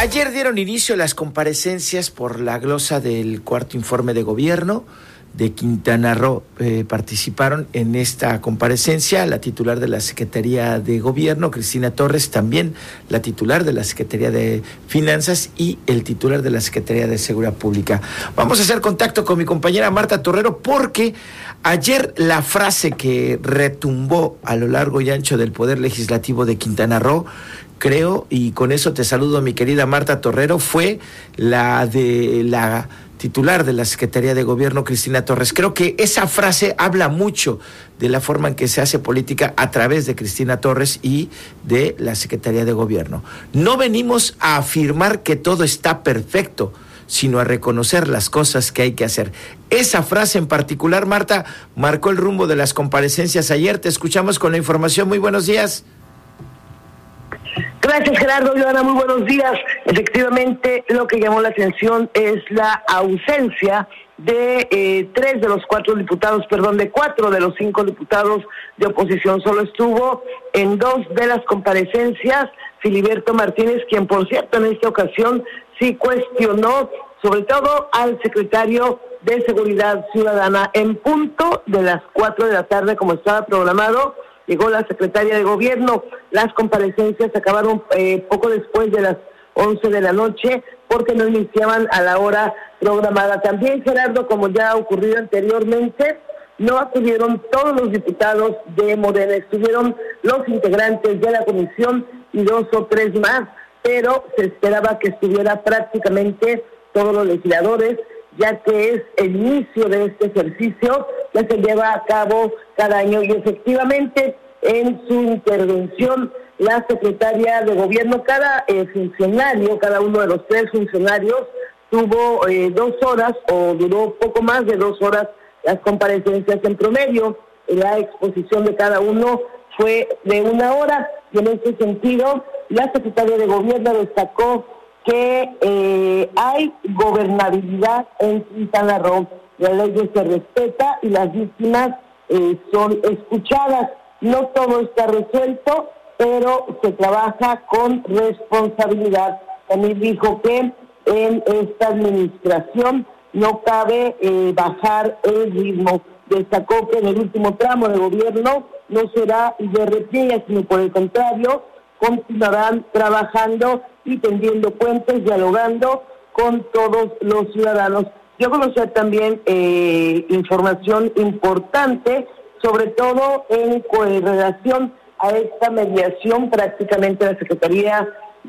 Ayer dieron inicio las comparecencias por la glosa del cuarto informe de gobierno de Quintana Roo. Participaron en esta comparecencia la titular de la Secretaría de Gobierno, Cristina Torres, también la titular de la Secretaría de Finanzas y el titular de la Secretaría de Seguridad Pública. Vamos a hacer contacto con mi compañera Marta Torrero porque ayer la frase que retumbó a lo largo y ancho del Poder Legislativo de Quintana Roo, creo, y con eso te saludo, mi querida Marta Torrero, fue la de la titular de la Secretaría de Gobierno, Cristina Torres. Creo que esa frase habla mucho de la forma en que se hace política a través de Cristina Torres y de la Secretaría de Gobierno. No venimos a afirmar que todo está perfecto, sino a reconocer las cosas que hay que hacer. Esa frase en particular, Marta, marcó el rumbo de las comparecencias ayer. Te escuchamos con la información. Muy buenos días. Gracias, Gerardo. Joana, muy buenos días. Efectivamente, lo que llamó la atención es la ausencia de cuatro de los 5 diputados de oposición. Solo estuvo en 2 de las comparecencias Filiberto Martínez, quien, por cierto, en esta ocasión sí cuestionó sobre todo al secretario de Seguridad Ciudadana. En punto de las 4 de la tarde, como estaba programado, llegó la secretaria de Gobierno. Las comparecencias acabaron poco después de las 11 de la noche porque no iniciaban a la hora programada. También, Gerardo, como ya ha ocurrido anteriormente, no acudieron todos los diputados de Morena, estuvieron los integrantes de la comisión y 2 o 3 más, pero se esperaba que estuviera prácticamente todos los legisladores, ya que es el inicio de este ejercicio que se lleva a cabo cada año. Y efectivamente, en su intervención, la secretaria de Gobierno, cada funcionario, cada uno de los 3 funcionarios, tuvo 2 horas o duró poco más de 2 horas las comparecencias. En promedio, la exposición de cada uno fue de 1 hora, y en este sentido, la secretaria de Gobierno destacó que hay gobernabilidad en Quintana Roo, la ley se respeta y las víctimas son escuchadas. No todo está resuelto, pero se trabaja con responsabilidad. También dijo que en esta administración no cabe bajar el ritmo. Destacó que en el último tramo de gobierno no será de repliegue, sino por el contrario, continuarán trabajando y tendiendo puentes, dialogando con todos los ciudadanos. Yo conocí también información importante, sobre todo en relación a esta mediación. Prácticamente la Secretaría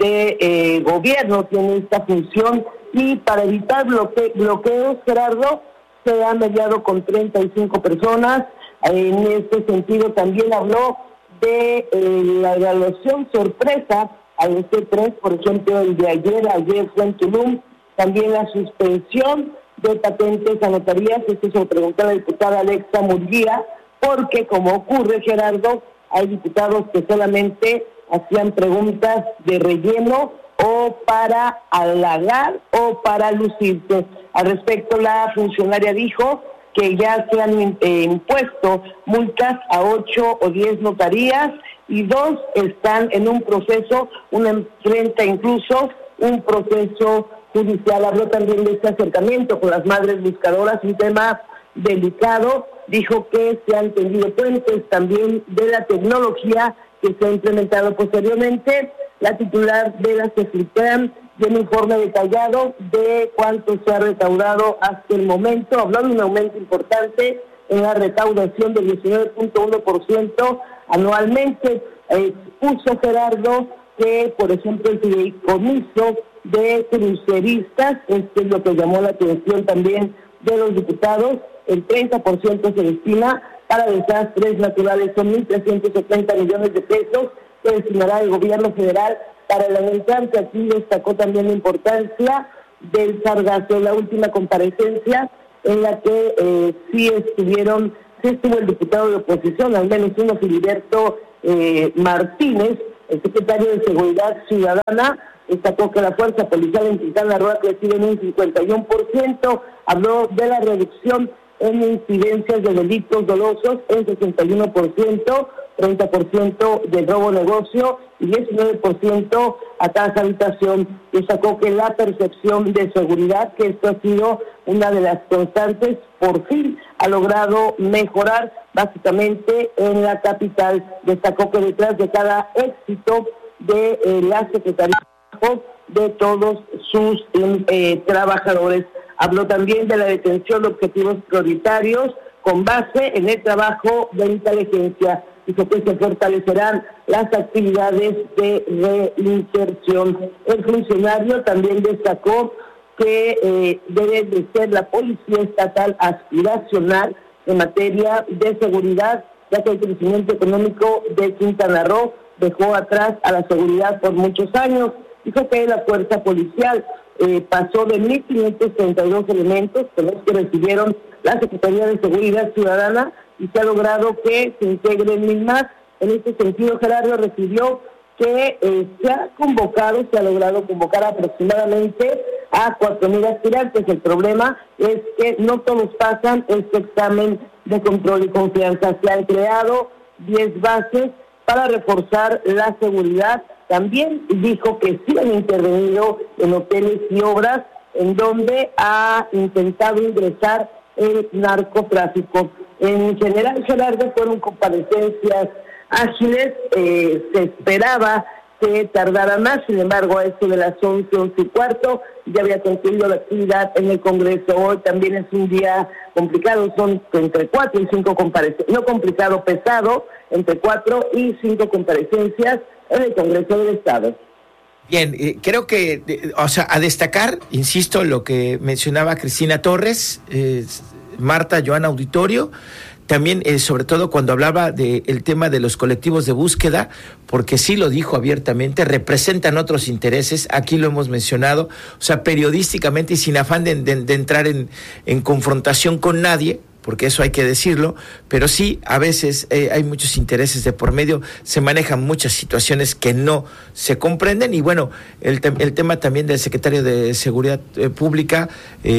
de Gobierno tiene esta función, y para evitar bloqueos, Gerardo, se ha mediado con 35 personas. En este sentido también habló de la evaluación sorpresa a este 3, por ejemplo, el de ayer fue en Tulum. También la suspensión de patentes a notarías. Esto se lo preguntó a la diputada Alexa Murguía, porque como ocurre, Gerardo, hay diputados que solamente hacían preguntas de relleno o para halagar o para lucirse. Al respecto, la funcionaria dijo que ya se han impuesto multas a 8 o 10 notarías y 2 están en un proceso, una enfrenta incluso un proceso judicial. Habló también de este acercamiento con las madres buscadoras, un tema delicado. Dijo que se han tendido puentes también de la tecnología que se ha implementado posteriormente. La titular de la CEFITEM dio un informe detallado de cuánto se ha recaudado hasta el momento. Habló de un aumento importante en la recaudación del 19.1% anualmente. Expuso, Gerardo, que, por ejemplo, el fideicomiso de cruceristas, esto es lo que llamó la atención también de los diputados, el 30% se destina para desastres naturales, son 1.370 millones de pesos que destinará el gobierno federal para el año entrante. Aquí destacó también la importancia del sargazo, la última comparecencia en la que sí estuvo el diputado de oposición, al menos uno, Filiberto Martínez, el secretario de Seguridad Ciudadana. Destacó que la fuerza policial en Quintana Roo ha crecido en un 51%, habló de la reducción en incidencias de delitos dolosos en 61%, 30% del robo negocio y 19% a casa habitación. Destacó que la percepción de seguridad, que esto ha sido una de las constantes, por fin ha logrado mejorar básicamente en la capital. Destacó que detrás de cada éxito de la Secretaría de todos sus trabajadores. Habló también de la detención de objetivos prioritarios con base en el trabajo de inteligencia. Dijo que se fortalecerán las actividades de reinserción. El funcionario también destacó que debe de ser la Policía Estatal aspiracional en materia de seguridad, ya que el crecimiento económico de Quintana Roo dejó atrás a la seguridad por muchos años. Dijo que la fuerza policial pasó de 1.532 elementos con los que recibieron la Secretaría de Seguridad Ciudadana y se ha logrado que se integren 1,000 más. En este sentido, Gerardo refirió que se ha logrado convocar aproximadamente a 4,000 aspirantes. El problema es que no todos pasan este examen de control y confianza. Se han creado 10 bases para reforzar la seguridad. También dijo que sí han intervenido en hoteles y obras en donde ha intentado ingresar el narcotráfico. En general, Gerardo, fueron comparecencias ágiles, se esperaba que tardara más, sin embargo, a esto de las 11:15 ya había concluido la actividad en el Congreso. Hoy también es un día complicado, son entre 4 y 5 comparecencias, no complicado, pesado, entre 4 y 5 comparecencias en el Congreso del Estado. Bien, creo que, a destacar, insisto, lo que mencionaba Cristina Torres, Marta, Joana, auditorio, también sobre todo cuando hablaba del tema de los colectivos de búsqueda, porque sí lo dijo abiertamente, representan otros intereses, aquí lo hemos mencionado, periodísticamente y sin afán de entrar en confrontación con nadie, porque eso hay que decirlo, pero sí, a veces hay muchos intereses de por medio, se manejan muchas situaciones que no se comprenden, y bueno, el tema también del secretario de Seguridad Pública,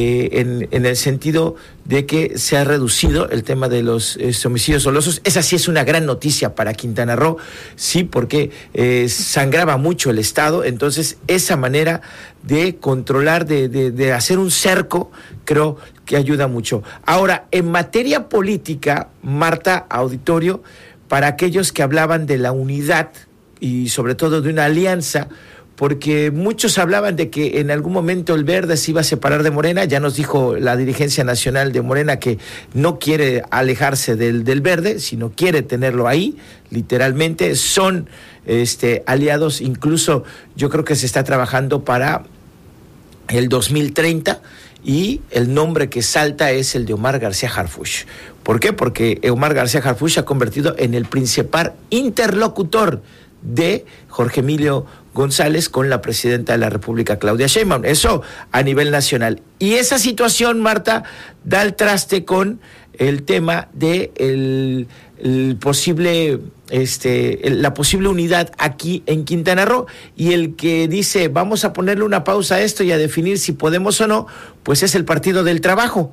en el sentido de que se ha reducido el tema de los homicidios dolosos. Esa sí es una gran noticia para Quintana Roo, sí, porque sangraba mucho el Estado, entonces esa manera de controlar, de hacer un cerco, creo que ayuda mucho. Ahora, en materia política, Marta, auditorio, para aquellos que hablaban de la unidad y sobre todo de una alianza, porque muchos hablaban de que en algún momento el Verde se iba a separar de Morena. Ya nos dijo la dirigencia nacional de Morena que no quiere alejarse del Verde, sino quiere tenerlo ahí, literalmente. Son aliados, incluso yo creo que se está trabajando para el 2030, y el nombre que salta es el de Omar García Harfuch. ¿Por qué? Porque Omar García Harfuch se ha convertido en el principal interlocutor de Jorge Emilio González con la presidenta de la República, Claudia Sheinbaum. Eso a nivel nacional. Y esa situación, Marta, da el traste con el tema de la posible unidad aquí en Quintana Roo, y el que dice vamos a ponerle una pausa a esto y a definir si podemos o no, pues es el Partido del Trabajo.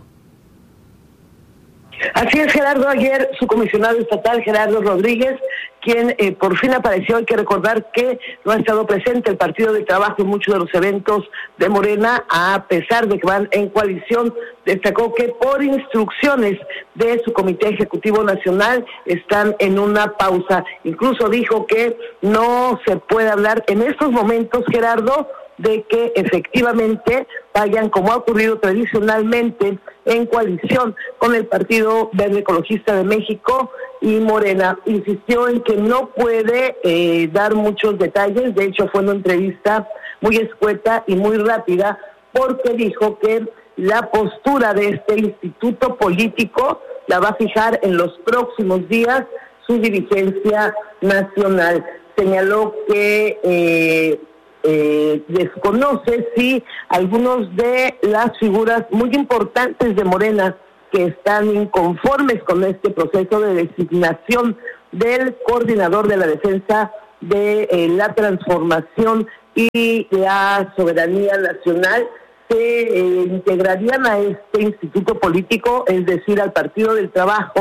Así es, Gerardo. Ayer su comisionado estatal, Gerardo Rodríguez, quien por fin apareció. Hay que recordar que no ha estado presente el Partido del Trabajo en muchos de los eventos de Morena, a pesar de que van en coalición. Destacó que por instrucciones de su Comité Ejecutivo Nacional están en una pausa. Incluso dijo que no se puede hablar en estos momentos, Gerardo, de que efectivamente vayan, como ha ocurrido tradicionalmente, en coalición con el Partido Verde Ecologista de México y Morena. Insistió en que no puede dar muchos detalles. De hecho, fue una entrevista muy escueta y muy rápida, porque dijo que la postura de este instituto político la va a fijar en los próximos días su dirigencia nacional. Señaló que desconoce si algunos de las figuras muy importantes de Morena que están inconformes con este proceso de designación del coordinador de la defensa de la transformación y la soberanía nacional se integrarían a este instituto político, es decir, al Partido del Trabajo,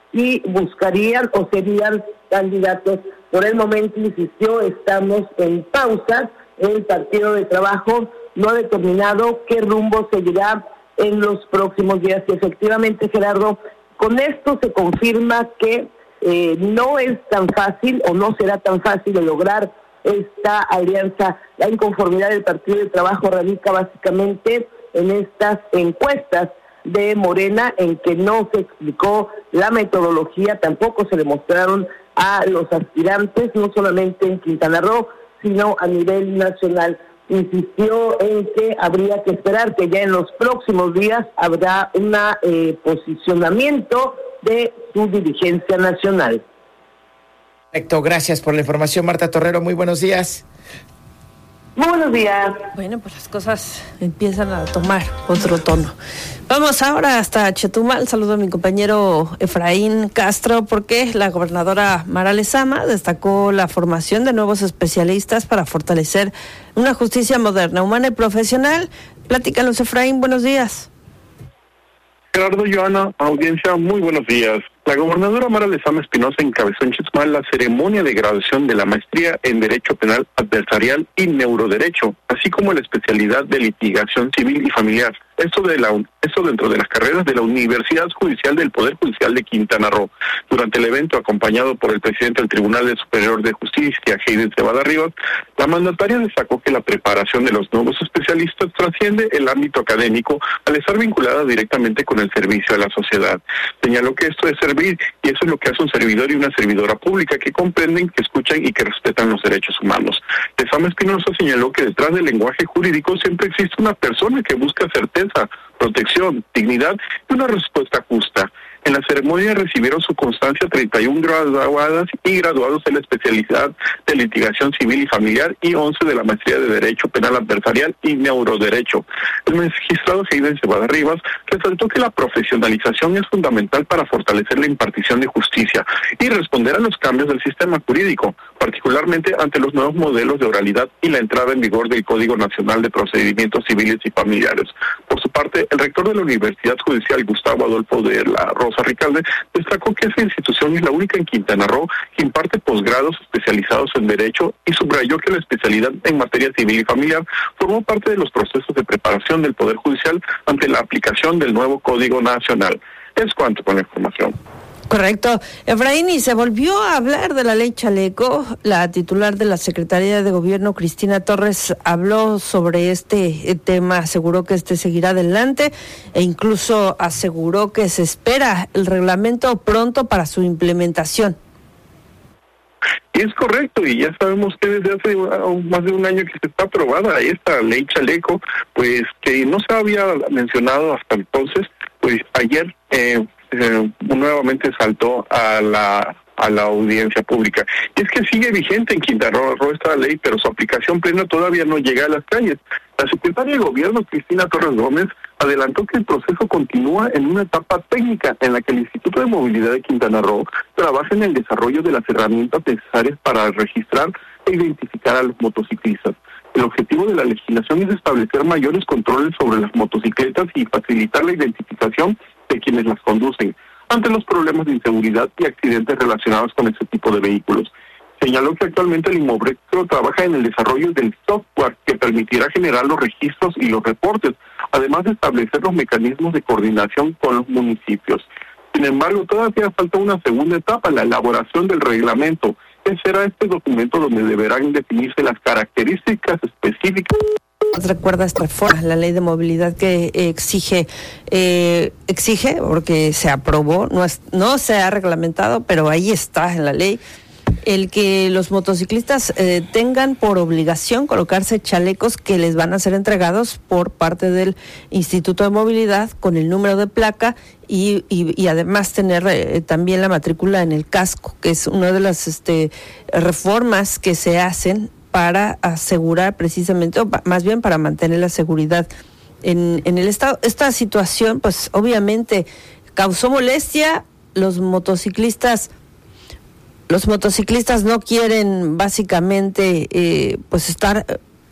y buscarían o serían candidatos. Por el momento, insistió, estamos en pausa. El Partido de Trabajo no ha determinado qué rumbo seguirá en los próximos días. Y efectivamente, Gerardo, con esto se confirma que no es tan fácil o no será tan fácil de lograr esta alianza. La inconformidad del Partido de Trabajo radica básicamente en estas encuestas de Morena, en que no se explicó la metodología, tampoco se demostraron a los aspirantes, no solamente en Quintana Roo, sino a nivel nacional. Insistió en que habría que esperar, que ya en los próximos días habrá un posicionamiento de su dirigencia nacional. Perfecto, gracias por la información, Marta Torrero, muy buenos días. Muy buenos días. Bueno, pues las cosas empiezan a tomar otro tono. Vamos ahora hasta Chetumal. Saludo a mi compañero Efraín Castro, porque la gobernadora Mara Lezama destacó la formación de nuevos especialistas para fortalecer una justicia moderna, humana y profesional. Platícanos, Efraín, buenos días. Gerardo, Joana, audiencia, muy buenos días. La gobernadora Mara Lezama Espinosa encabezó en Chetumal la ceremonia de graduación de la maestría en Derecho Penal Adversarial y Neuroderecho, así como la especialidad de Litigación Civil y Familiar. Esto dentro de las carreras de la Universidad Judicial del Poder Judicial de Quintana Roo. Durante el evento, acompañado por el presidente del Tribunal Superior de Justicia, Hayden Cebada Rivas, la mandataria destacó que la preparación de los nuevos especialistas trasciende el ámbito académico al estar vinculada directamente con el servicio a la sociedad. Señaló que esto es servir, y eso es lo que hace un servidor y una servidora pública, que comprenden, que escuchan y que respetan los derechos humanos. Lezama Espinosa señaló que detrás del lenguaje jurídico siempre existe una persona que busca certeza, protección, dignidad y una respuesta justa. En la ceremonia recibieron su constancia 31 graduadas y graduados en la especialidad de Litigación Civil y Familiar y 11 de la maestría de Derecho Penal Adversarial y Neuroderecho. El magistrado Hayden Cebada Rivas resaltó que la profesionalización es fundamental para fortalecer la impartición de justicia y responder a los cambios del sistema jurídico, particularmente ante los nuevos modelos de oralidad y la entrada en vigor del Código Nacional de Procedimientos Civiles y Familiares. Por su parte, el rector de la Universidad Judicial, Gustavo Adolfo de la Rosa Ricalde, destacó que esa institución es la única en Quintana Roo que imparte posgrados especializados en Derecho y subrayó que la especialidad en materia civil y familiar formó parte de los procesos de preparación del Poder Judicial ante la aplicación del nuevo Código Nacional. Es cuanto con la información. Correcto. Efraín, y se volvió a hablar de la ley Chaleco. La titular de la Secretaría de Gobierno, Cristina Torres, habló sobre este tema, aseguró que seguirá adelante e incluso aseguró que se espera el reglamento pronto para su implementación. Y es correcto, y ya sabemos que desde hace más de un año que se está aprobada esta ley Chaleco, pues que no se había mencionado hasta entonces, pues ayer nuevamente saltó a la audiencia pública. Y es que sigue vigente en Quintana Roo esta ley, pero su aplicación plena todavía no llega a las calles. La secretaria de Gobierno, Cristina Torres Gómez, adelantó que el proceso continúa en una etapa técnica en la que el Instituto de Movilidad de Quintana Roo trabaja en el desarrollo de las herramientas necesarias para registrar e identificar a los motociclistas. El objetivo de la legislación es establecer mayores controles sobre las motocicletas y facilitar la identificación de quienes las conducen ante los problemas de inseguridad y accidentes relacionados con este tipo de vehículos. Señaló que actualmente el Inmovectro trabaja en el desarrollo del software que permitirá generar los registros y los reportes, además de establecer los mecanismos de coordinación con los municipios. Sin embargo, todavía falta una segunda etapa, la elaboración del reglamento, que será este documento donde deberán definirse las características específicas. Recuerda esta reforma, la ley de movilidad que exige, porque se aprobó, no se ha reglamentado, pero ahí está en la ley, el que los motociclistas tengan por obligación colocarse chalecos que les van a ser entregados por parte del Instituto de Movilidad con el número de placa y además tener también la matrícula en el casco, que es una de las reformas que se hacen para asegurar precisamente, o más bien para mantener la seguridad en el estado. Esta situación, pues obviamente causó molestia. Los motociclistas no quieren básicamente pues estar